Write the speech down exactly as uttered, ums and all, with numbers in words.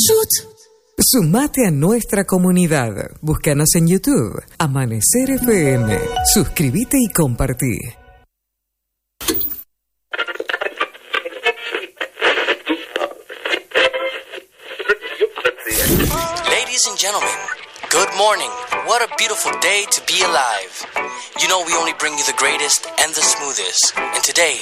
Chut. Sumate a nuestra comunidad. Búscanos en YouTube. Amanecer F M. Suscríbete y compartí. Ladies and gentlemen, good morning. What a beautiful day to be alive. You know we only bring you the greatest and the smoothest. And today,